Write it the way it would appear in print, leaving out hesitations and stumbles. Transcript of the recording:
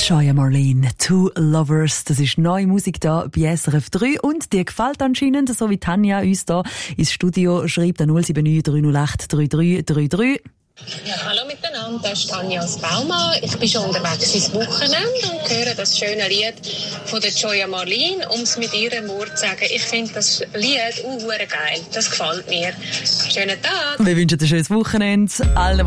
Joya Marlene, Two Lovers, das ist neue Musik da bei SRF 3 und die gefällt anscheinend, so wie Tanja uns da ins Studio schreibt, an 079 308 3333. Ja, hallo miteinander, das ist Tanja aus Bauma. Ich bin schon unterwegs ins Wochenende und höre das schöne Lied von der Joya Marlene, um es mit ihrem Wort zu sagen. Ich finde das Lied geil, das gefällt mir. Schönen Tag! Wir wünschen ein schönes Wochenende allen,